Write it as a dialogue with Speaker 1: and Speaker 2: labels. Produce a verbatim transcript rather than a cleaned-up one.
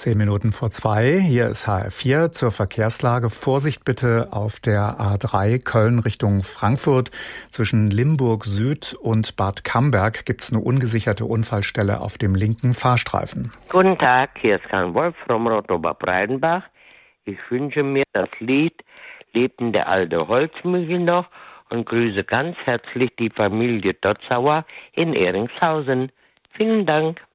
Speaker 1: Zehn Minuten vor zwei, hier ist H R vier zur Verkehrslage. Vorsicht bitte auf der A drei Köln Richtung Frankfurt. Zwischen Limburg Süd und Bad Camberg gibt es eine ungesicherte Unfallstelle auf dem linken Fahrstreifen.
Speaker 2: Guten Tag, hier ist Karl Wolf vom Rotober-Breidenbach. Ich wünsche mir das Lied Lebten der alte Holzmichel noch und grüße ganz herzlich die Familie Dotzauer in Ehringshausen. Vielen Dank.